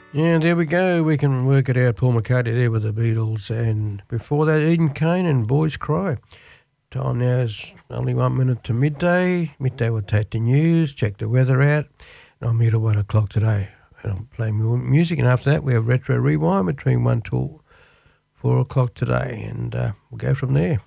Yeah, there we go. We can work it out. Paul McCartney there with the Beatles. And before that, Eden Kane and Boys Cry. Time now is only 1 minute to midday. Midday will take the news, check the weather out. And I'm here till 1 o'clock today. And I'll play music. And after that, we have Retro Rewind between 1 till 4 o'clock today. And we'll go from there.